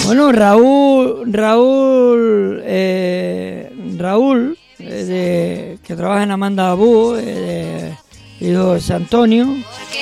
Bueno, Raúl, que trabaja en Amanda Bú, hijo de San Antonio.